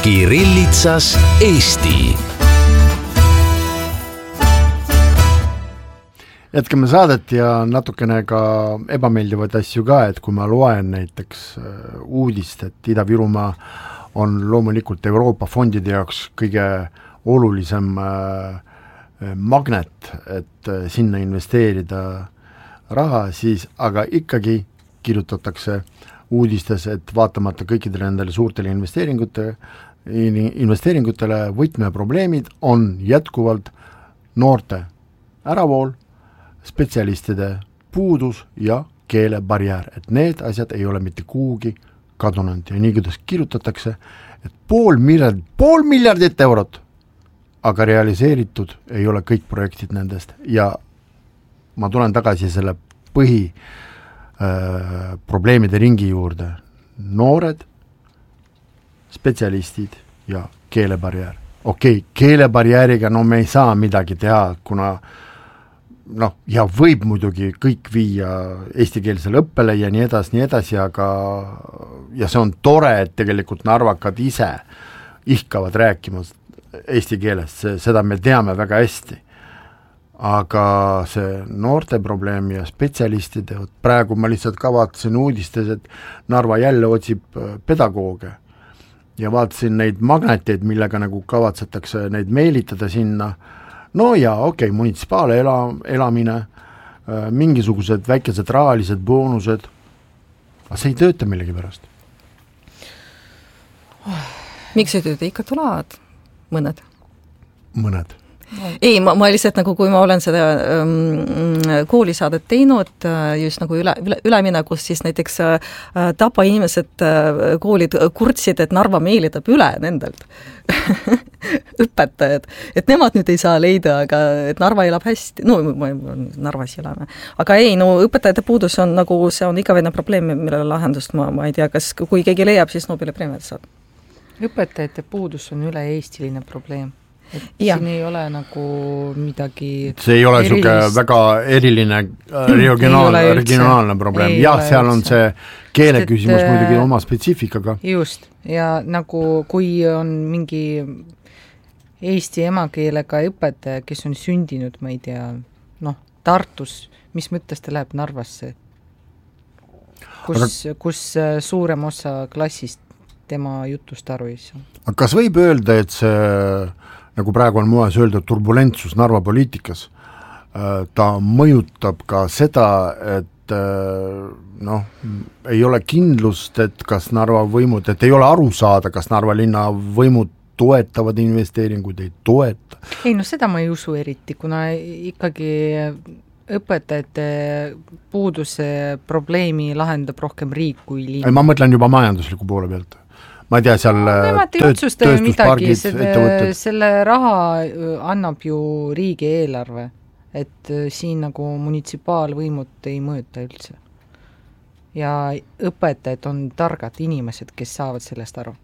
Kirillitsas Eesti. Jätkame saadet ja natukene ka ebameeldivaid asju ka, et kui ma loen näiteks uudist, et Ida-Virumaa on loomulikult Euroopa fondide jaoks kõige olulisem magnet, et sinna investeerida raha, siis aga ikkagi kirjutatakse uudistes, et vaatamata kõikidele nendele suurtele investeeringutele võtmeprobleemid on jätkuvalt noorte äravool, spetsialistide puudus ja keelebarjäär, et need asjad ei ole mitte kuhugi kadunud ja nii kuidas kirjutatakse, et pool miljardit eurot, aga realiseeritud ei ole kõik projektid nendest ja ma tulen tagasi selle probleemide ringi juurde. Noored, spetsialistid ja keelebarjäär. Okei, keelebarjääriga me ei saa midagi teha, kuna ja võib muidugi kõik viia eestikeelsele õppele ja nii edasi, aga ja see on tore, et tegelikult narvakad ise ihkavad rääkima eesti keelest, seda me teame väga hästi. Aga see noorte probleem ja spetsialistide, praegu ma lihtsalt vaatasin uudistes, et Narva jälle otsib pedagooge ja vaatasin neid magneteid, millega nagu kavatsetakse neid meelitada sinna. No ja okei, munitsipaale elamine, mingisugused väikesed rahalised boonused, aga see ei tööta millegi pärast. Miks ei tööta? Ikka tulevad mõned. Ei, ma lihtsalt nagu, kui ma olen seda koolisaadet teinud just nagu üleminekus, siis näiteks Tapa inimesed koolid kurtsid, et Narva meelitab üle nendelt õpetajad, et nemad nüüd ei saa leida, aga et Narva elab hästi, Narvas elame. Aga ei, õpetajate puudus on nagu, see on igavene probleem, millele lahendust ma ei tea, kas kui keegi leiab, siis Nobeli preemiat saab. Õpetajate puudus on üle-eestiline probleem. Et siin ei ole nagu midagi see ei ole suke väga eriline regionaalne probleem. Jah, seal on see keele küsimus muidugi oma spetsiifikaga. Just, ja nagu kui on mingi eesti emakeelega õpetaja, kes on sündinud, ma ei tea, Tartus, mis mõttes ta läheb Narvasse, kus suurem osa klassist tema jutust aru ei saa. Aga kas võib öelda, et see nagu praegu on moes öelda turbulentsus Narva poliitikas, ta mõjutab ka seda, et ei ole kindlust, et kas Narva võimud, et ei ole aru saada, kas Narva linna võimud toetavad investeeringuid, ei toeta. Ei, seda ma ei usu eriti, kuna ikkagi õpetajate puuduse probleemi lahendab rohkem riik kui linn. Ma mõtlen juba majandusliku poole pealt. Ma ei tea, seal tööstuspargid, ettevõtted. Selle raha annab ju riigi eelarve, et siin nagu munitsipaalvõimud ei mõjuta üldse. Ja õpetajad on targad inimesed, kes saavad sellest aru.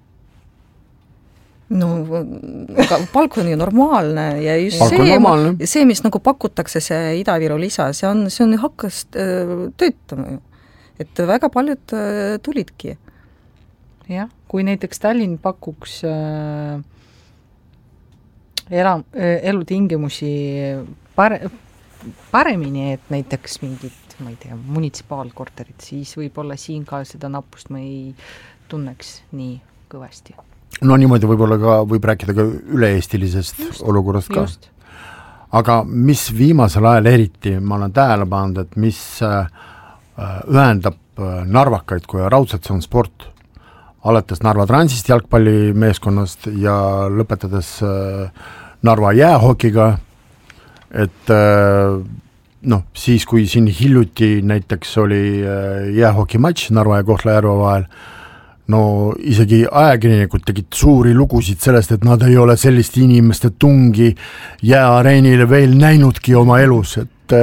Palk on ju normaalne ja just see, mis nagu pakutakse, see Ida-Viru lisa, see on hakkas töötama ju. Et väga paljud tulidki. Jah, kui näiteks Tallinn pakuks elutingimusi paremini, et näiteks mingit, ma ei tea, munitsipaalkorterit, siis võib-olla siin ka seda nappust ma ei tunneks nii kõvasti. Niimoodi võib rääkida ka üle-eestilisest olukorrast ka. Just. Aga mis viimasel ajal eriti, ma olen tähele pannud, et mis ühendab narvakaid, kui raudselt see on sport, alates Narva Transist jalgpallimeeskonnast ja lõpetades Narva jäähokiga, et siis kui siin hiljuti näiteks oli jäähokimatš Narva ja Kohtla-Järve vahel, isegi ajakirjanikud tegid suuri lugusid sellest, et nad ei ole sellist inimeste tungi jääareenile veel näinudki oma elus, et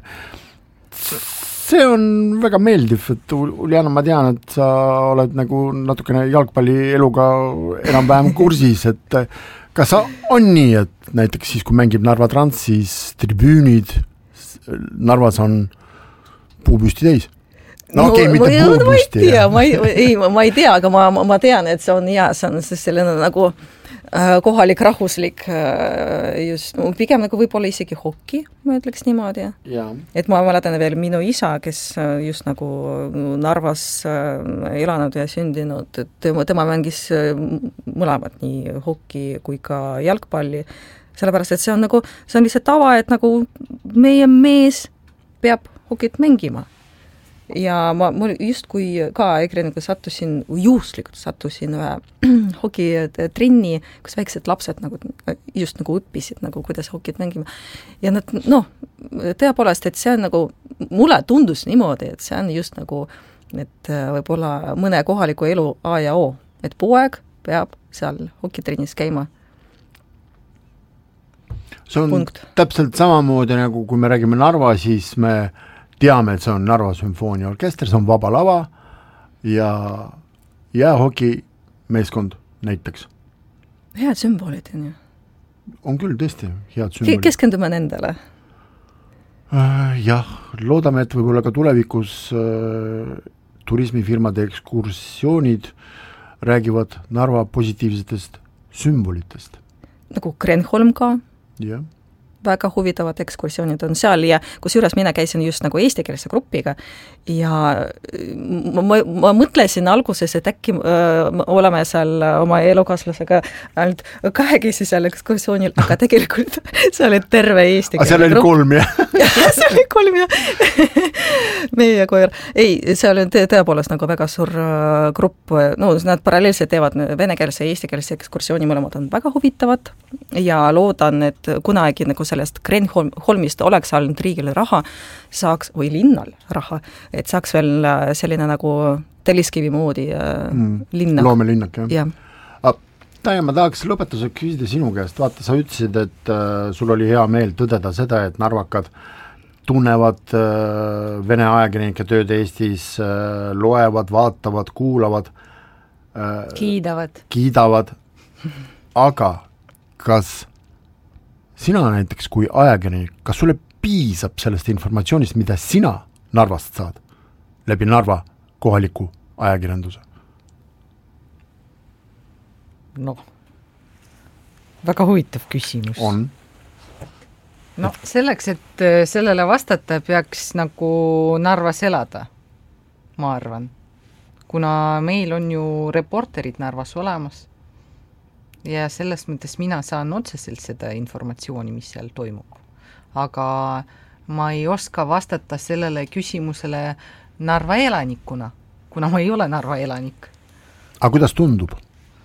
see on väga meeldiv, et Uljana, ma tean, et sa oled nagu natukene jalgpallieluga enam-vähem kursis, et kas on nii, et näiteks siis, kui mängib Narva Trans, siis tribüünid Narvas on puupüsti täis? no okei, mitte puubusti. Ma ei tea, aga ma tean, et see on selline nagu kohalik, rahvuslik just, pigem nagu võib-olla isegi hoki, ma ütleks niimoodi. Et ma mäletan veel minu isa, kes just nagu Narvas elanud ja sündinud, tema mängis mõlemad, nii hoki kui ka jalgpalli, sellepärast, et see on lihtsalt tava, et nagu meie mees peab hokit mängima. Ja mul just kui ka EKRE juhuslikult sattusin hokitrenni, kus väiksed lapsed just õppisid, kuidas hokit mängima. Ja nad, tõepoolest, et see on mulle tundus niimoodi, et see on just et võib-olla mõne kohaliku elu A ja O, et poeg peab seal hokitrennis käima. See on täpselt samamoodi, nagu kui me räägime Narva, siis me teame, et see on Narva sümfooniaorkester, see on vaba lava ja jäähoki meeskond näiteks. Head sümbolid, on ju? On küll tõesti head sümbolid. Keskendume nendele? Jah, loodame, et võib-olla ka tulevikus turismifirmade ekskursioonid räägivad Narva positiivsetest sümbolitest. Nagu Kreenholm ka? Jah. Väga huvitavad ekskursioonid on seal ja kusjuures mina käisin just eestikeelse grupiga ja ma mõtlesin alguses, et äkki oleme seal oma elukaaslasega ainult kahekesi seal ekskursioonil, aga tegelikult see oli terve eestikeelse seal oli 3, jah? See oli 3, jah. Meie koer. Ei, see oli tõepoolest väga suur grupp, nad paralleelselt teevad venekeelse ja eestikeelse ekskursiooni, mõlemad on väga huvitavad ja loodan, et kunagi sellest Kreenholmist oleks ainult riigile raha, saaks, või linnal raha, et saaks veel selline Telliskivi moodi linnak. Loomelinnak, jah. Taia, ma tahaks lõpetuseks küsida sinu käest, vaata, sa ütlesid, et sul oli hea meel tõdeda seda, et narvakad tunnevad vene ajakirjanike tööd Eestis, loevad, vaatavad, kuulavad, kiidavad, aga kas sina näiteks kui ajakirjanik, kas sulle piisab sellest informatsioonist, mida sina Narvast saad läbi Narva kohaliku ajakirjanduse? Väga huvitav küsimus. On. Selleks, et sellele vastata, peaks Narvas elada, ma arvan. Kuna meil on ju reporterid Narvas olemas ja selles mõttes mina saan otseselt seda informatsiooni, mis seal toimub. Aga ma ei oska vastata sellele küsimusele Narva elanikuna, kuna ma ei ole Narva elanik. Aga kuidas tundub?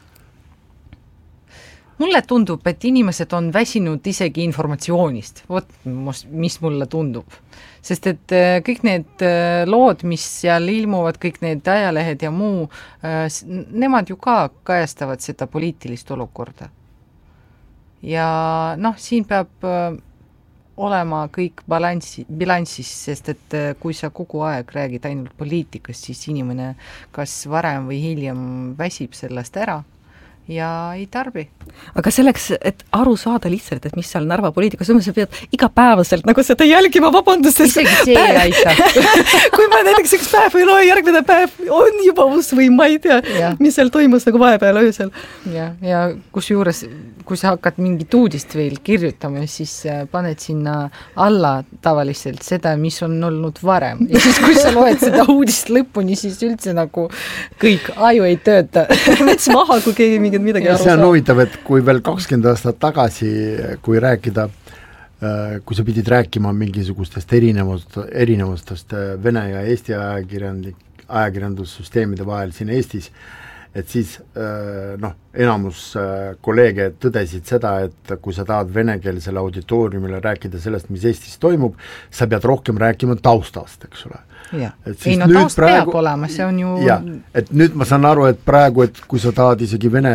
Mulle tundub, et inimesed on väsinud isegi informatsioonist. Mis mulle tundub. Sest et kõik need lood, mis seal ilmuvad, kõik need ajalehed ja muu, nemad ju ka kajastavad seda poliitilist olukorda. Ja siin peab olema kõik bilansis, sest et kui sa kogu aeg räägid ainult poliitikast, siis inimene kas varem või hiljem väsib sellest ära ja ei tarbi. Aga selleks, et aru saada lihtsalt, et mis seal Narva poliitikas on, sa pead igapäevaselt seda jälgima, vabandust. Isegi see ei aita. Kui ma näiteks üks päev või järgmine päev on juba või ma ei tea, mis seal toimus vahepeal öösel. Ja kusjuures, kui sa hakkad mingit uudist veel kirjutama, siis paned sinna alla tavaliselt seda, mis on olnud varem. Ja siis, kui sa loed seda uudist lõpuni, siis üldse kõik aju ei tööta. Mets maha, kui keegi midagi aru saab. See on huvitav, et kui veel 20 aastat tagasi, kui rääkida, kui sa pidid rääkima mingisugustest erinevustest Vene ja Eesti ajakirjandussüsteemide vahel siin Eestis, et siis enamus kolleege tõdesid seda, et kui sa tahad venekeelsele auditooriumile rääkida sellest, mis Eestis toimub, sa pead rohkem rääkima taustast, eks ole. Taust peab olema, see on ju... et nüüd ma saan aru, et praegu, et kui sa tahad isegi Vene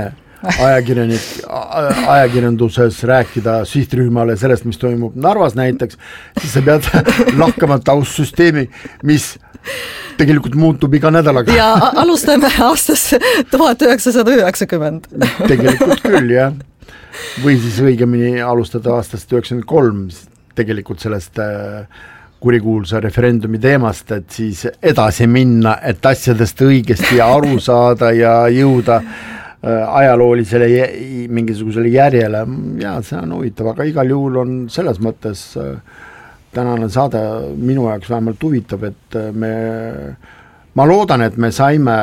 ajakirjanduses rääkida sihtrühmale sellest, mis toimub Narvas näiteks, siis sa pead lahkama taustsüsteemi, mis tegelikult muutub iga nädalaga. Ja alustame aastast 1990. Tegelikult küll, jah. Või siis õigemini alustada aastast 1993, tegelikult sellest kurikuulsa referendumi teemast, et siis edasi minna, et asjadest õigesti aru saada ja jõuda ajaloolisele mingisugusele järjele, ja see on huvitav, aga igal juhul on selles mõttes tänane saade minu jaoks vähemalt huvitab, et ma loodan, et me saime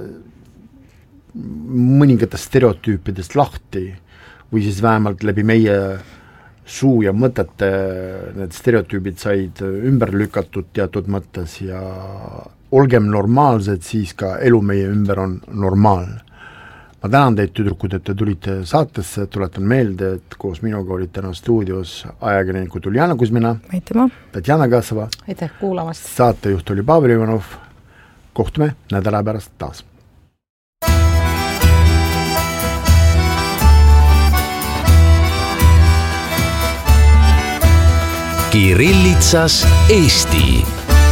mõningatest stereotüüpidest lahti või siis vähemalt läbi meie suu ja mõtete need stereotüübid said ümber lükatud teatud mõttes ja olgem normaalsed, siis ka elu meie ümber on normaalne. Ma tänan teid, tüdrukud, et te tulite saatesse, tuletan meelde, et koos minuga olid täna stuudios ajakirjanikud Uljana Kuzmina, Tatjana Kassava, aitäh kuulamast. Saatejuht oli Pavel Ivanov, kohtume nädala pärast taas. Kirillitsas Eesti.